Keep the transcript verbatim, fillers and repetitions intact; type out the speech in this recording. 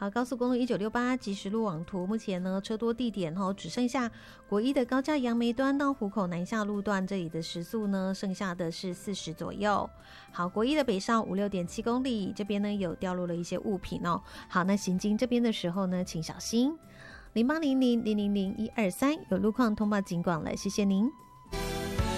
好，高速公路一九六八即时路网图，目前呢车多地点哦，只剩下国一的高架杨梅端到湖口南下路段，这里的时速呢剩下的是四十左右。好，国一的北上五六点七公里，这边呢有掉落了一些物品哦。好，那行经这边的时候呢，请小心。零八零零零零零一二三有路况通报警广了，谢谢您。